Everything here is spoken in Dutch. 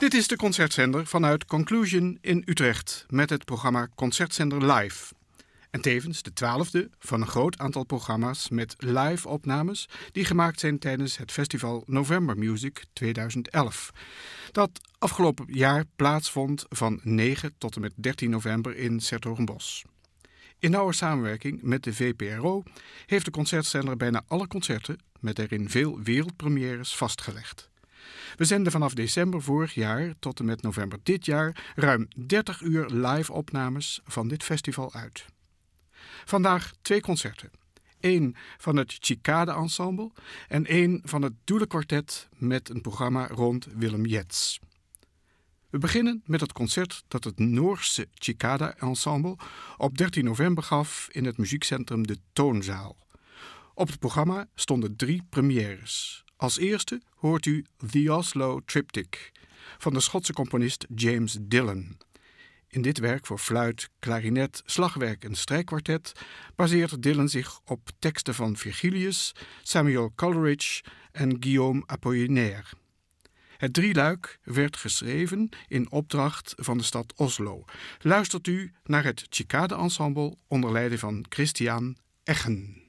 Dit is de concertzender vanuit Conclusion in Utrecht met het programma Concertzender Live. En tevens de 12e van een groot aantal programma's met live-opnames die gemaakt zijn tijdens het festival November Music 2011. Dat afgelopen jaar plaatsvond van 9 tot en met 13 november in 's-Hertogenbosch. In nauwe samenwerking met de VPRO heeft de concertzender bijna alle concerten, met daarin veel wereldpremières, vastgelegd. We zenden vanaf december vorig jaar tot en met november dit jaar ruim 30 uur live-opnames van dit festival uit. Vandaag 2 concerten. 1 van het Cicade Ensemble en 1 van het Doelen Quartet met een programma rond Willem Jets. We beginnen met het concert dat het Noorse Cicade Ensemble op 13 november gaf in het muziekcentrum De Toonzaal. Op het programma stonden 3 premières. Als eerste hoort u The Oslo Triptych van de Schotse componist James Dillon. In dit werk voor fluit, klarinet, slagwerk en strijkkwartet baseert Dillon zich op teksten van Virgilius, Samuel Coleridge en Guillaume Apollinaire. Het drieluik werd geschreven in opdracht van de stad Oslo. Luistert u naar het Cicade Ensemble onder leiding van Christian Eggen.